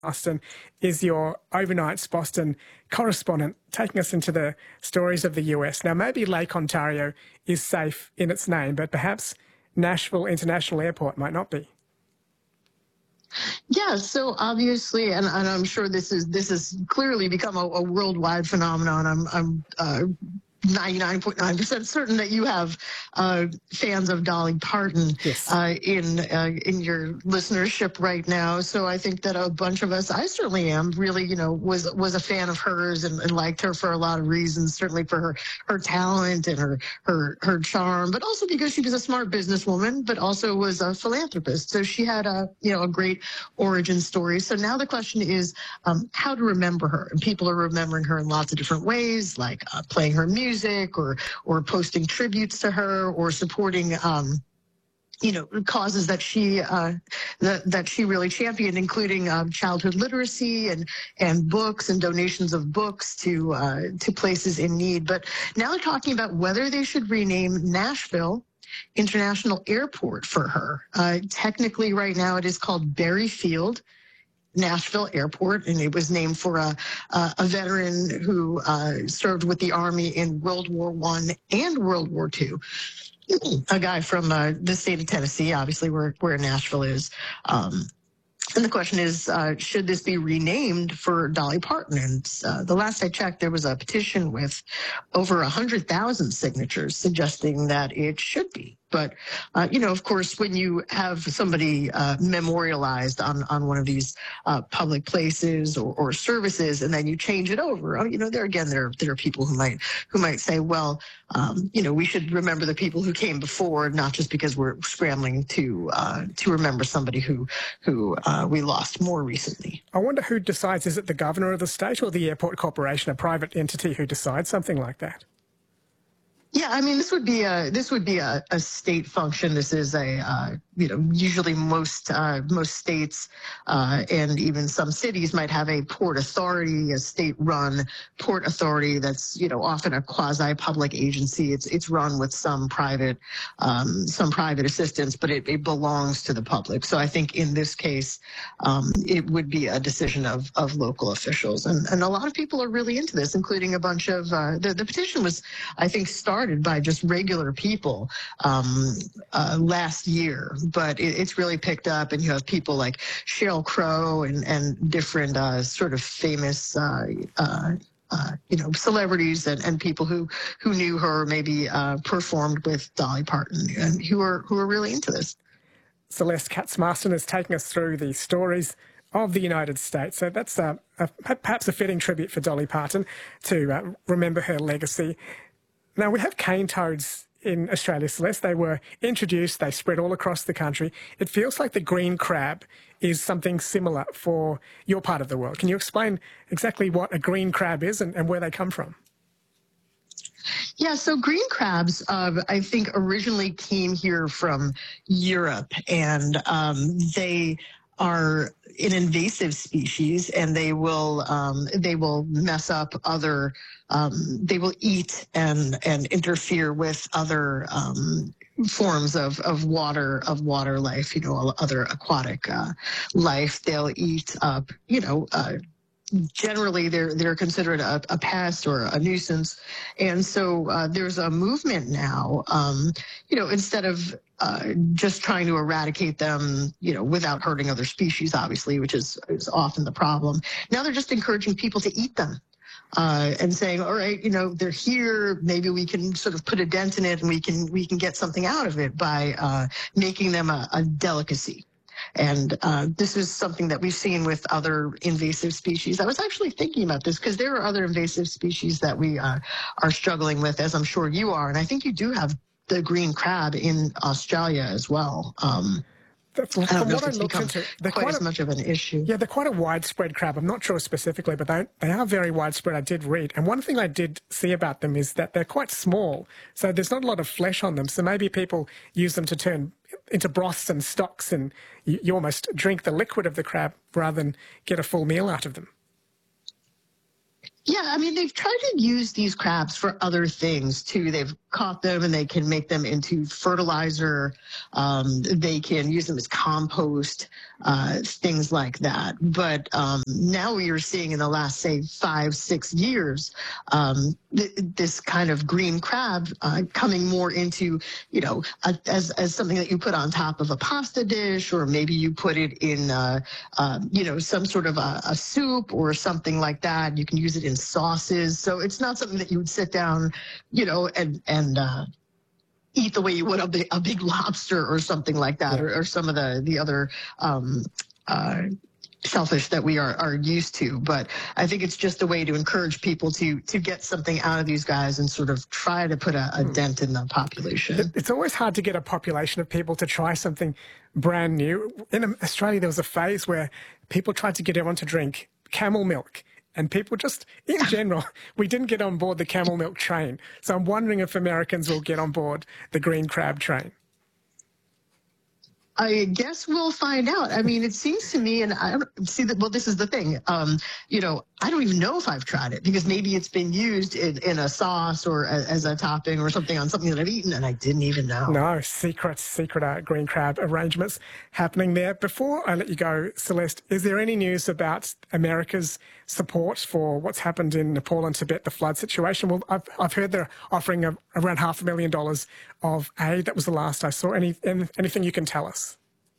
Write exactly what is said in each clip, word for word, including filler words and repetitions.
Austin is your Overnight's Boston correspondent, taking us into the stories of the U S. Now, maybe Lake Ontario is safe in its name, but perhaps Nashville International Airport might not be. Yeah, so obviously, and, and I'm sure this is this has clearly become a, a worldwide phenomenon. I'm I'm uh, ninety-nine point nine percent certain that you have uh, fans of Dolly Parton yes. uh, in uh, in your listenership right now. So I think that a bunch of us, I certainly am, really, you know, was was a fan of hers and, and liked her for a lot of reasons. Certainly for her her talent and her her her charm, but also because she was a smart businesswoman, but also was a philanthropist. So she had a you know a great origin story. So now the question is um, how to remember her, and people are remembering her in lots of different ways, like uh, playing her music. Music or or posting tributes to her or supporting um, you know causes that she uh, that that she really championed, including um, childhood literacy and and books and donations of books to uh, to places in need. But now they're talking about whether they should rename Nashville International Airport for her. Uh, technically, right now it is called Berry Field Nashville Airport, and it was named for a a, a veteran who uh, served with the Army in World War One and World War Two. A guy from uh, the state of Tennessee, obviously where where Nashville is. Um, And the question is, uh, should this be renamed for Dolly Parton? And uh, the last I checked, there was a petition with over one hundred thousand signatures suggesting that it should be. But, uh, you know, of course, when you have somebody uh, memorialized on, on one of these uh, public places or, or services, and then you change it over, you know, there again, there, there are people who might who might say, well, um, you know, we should remember the people who came before, not just because we're scrambling to uh, to remember somebody who who uh, we lost more recently. I wonder who decides. Is it the governor of the state or the airport corporation, a private entity who decides something like that? Yeah, I mean, this would be a this would be a, a state function. This is a uh, you know usually most uh, most states uh, and even some cities might have a port authority, a state-run port authority that's you know often a quasi-public agency. It's it's run with some private um, some private assistance, but it, it belongs to the public. So I think in this case, um, it would be a decision of of local officials, and and a lot of people are really into this, including a bunch of uh, the the petition was I think started. By just regular people um, uh, last year, but it, it's really picked up, and you have people like Sheryl Crow and and different uh, sort of famous, uh, uh, uh, you know, celebrities and, and people who who knew her, maybe uh, performed with Dolly Parton, and who are who are really into this. Celeste Katz-Marston is taking us through the stories of the United States. So that's uh, a, perhaps a fitting tribute for Dolly Parton to uh, remember her legacy. Now, we have cane toads in Australia, Celeste. They were introduced, they spread all across the country. It feels like the green crab is something similar for your part of the world. Can you explain exactly what a green crab is and, and where they come from? Yeah, so green crabs, uh, I think, originally came here from Europe, and um, they are an invasive species, and they will um, they will mess up other. Um, they will eat and and interfere with other um, forms of of water of water life. You know, other aquatic uh, life. They'll eat up. You know. Uh, Generally, they're they're considered a, a pest or a nuisance, and so uh, there's a movement now. Um, you know, instead of uh, just trying to eradicate them, you know, without hurting other species, obviously, which is is often the problem. Now they're just encouraging people to eat them. Uh, and saying, all right, you know, they're here. Maybe we can sort of put a dent in it, and we can we can get something out of it by uh, making them a, a delicacy. And uh, this is something that we've seen with other invasive species. I was actually thinking about this because there are other invasive species that we uh, are struggling with, as I'm sure you are. And I think you do have the green crab in Australia as well. Um, From, I don't from know what if I it's looked become into, quite, quite as a, much of an issue. Yeah, they're quite a widespread crab. I'm not sure specifically, but they, they are very widespread. I did read. And one thing I did see about them is that they're quite small. So there's not a lot of flesh on them. So maybe people use them to turn into broths and stocks, and you, you almost drink the liquid of the crab rather than get a full meal out of them. Yeah, I mean, they've tried to use these crabs for other things, too. They've caught them and they can make them into fertilizer. Um, they can use them as compost, uh, things like that. But um, now we are seeing in the last, say, five, six years, um, th- this kind of green crab uh, coming more into, you know, a, as, as something that you put on top of a pasta dish, or maybe you put it in, uh, uh, you know, some sort of a, a soup or something like that. You can use it in sauces. So it's not something that you would sit down, you know, and, and, uh, eat the way you would a big, a big lobster or something like that, yeah. or, or some of the, the other, um, uh, shellfish that we are, are used to. But I think it's just a way to encourage people to to get something out of these guys and sort of try to put a, a dent in the population. It's always hard to get a population of people to try something brand new. In Australia, there was a phase where people tried to get everyone to drink camel milk. And people just, in general, we didn't get on board the camel milk train. So I'm wondering if Americans will get on board the green crab train. I guess we'll find out. I mean, it seems to me, and I don't see that. Well, this is the thing. Um, you know, I don't even know if I've tried it, because maybe it's been used in, in a sauce or a, as a topping or something on something that I've eaten, and I didn't even know. No, secret, secret uh, green crab arrangements happening there. Before I let you go, Celeste, is there any news about America's support for what's happened in Nepal and Tibet, the flood situation? Well, I've, I've heard they're offering a, around half a million dollars of aid. That was the last I saw. Any, any anything you can tell us?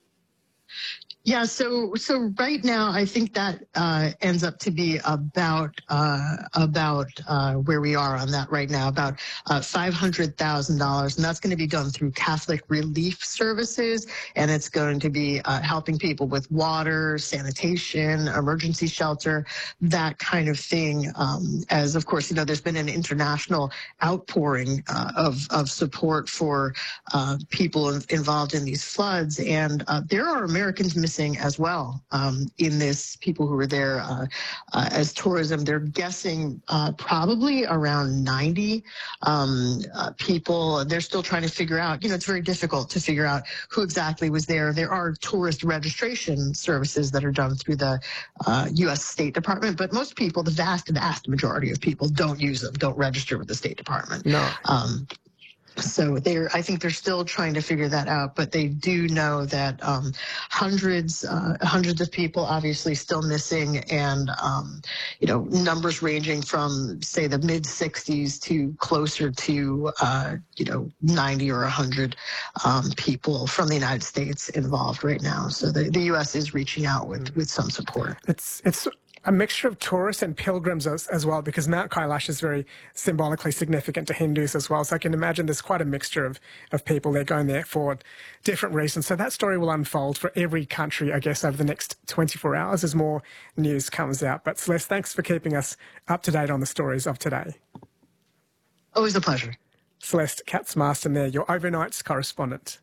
Yeah, so so right now I think that uh, ends up to be about uh, about uh, where we are on that right now, about uh, five hundred thousand dollars, and that's going to be done through Catholic Relief Services, and it's going to be uh, helping people with water, sanitation, emergency shelter, that kind of thing. Um, as of course, you know, there's been an international outpouring uh, of of support for uh, people involved in these floods, and uh, there are Americans missing as well um, in this. People who were there uh, uh, as tourism, they're guessing uh, probably around ninety um, uh, people. They're still trying to figure out, you know, it's very difficult to figure out who exactly was there. There are tourist registration services that are done through the uh, U S State Department, but most people, the vast, vast majority of people don't use them, don't register with the State Department. No. Um, So they're, I think they're still trying to figure that out, but they do know that um, hundreds, uh, hundreds of people obviously still missing, and um, you know, numbers ranging from, say, the mid sixties to closer to uh, you know, ninety or one hundred um, people from the United States involved right now. So the, the U S is reaching out with with some support. It's it's. a mixture of tourists and pilgrims as, as well, because Mount Kailash is very symbolically significant to Hindus as well. So I can imagine there's quite a mixture of, of people. They're going there for different reasons. So that story will unfold for every country, I guess, over the next twenty-four hours as more news comes out. But Celeste, thanks for keeping us up to date on the stories of today. Always a pleasure. Celeste Katz-Marston there, your overnights correspondent.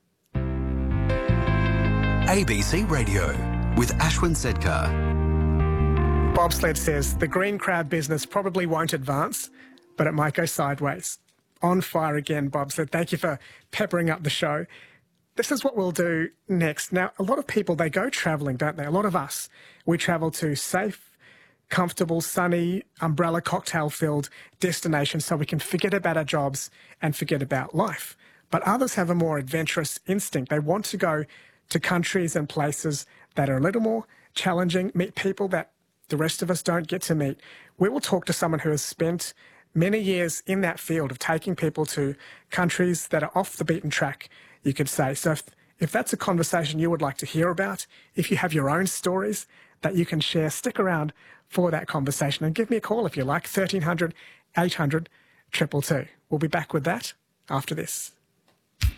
A B C Radio with Ashwin Sedkar. Bobsled says the green crab business probably won't advance, but it might go sideways. On fire again, Bobsled. Thank you for peppering up the show. This is what we'll do next. Now, a lot of people, they go travelling, don't they? A lot of us, we travel to safe, comfortable, sunny, umbrella cocktail-filled destinations so we can forget about our jobs and forget about life. But others have a more adventurous instinct. They want to go to countries and places that are a little more challenging, meet people that the rest of us don't get to meet. We will talk to someone who has spent many years in that field of taking people to countries that are off the beaten track, you could say. So if, if that's a conversation you would like to hear about, if you have your own stories that you can share, stick around for that conversation and give me a call if you like, thirteen hundred, eight hundred, two two two. We'll be back with that after this.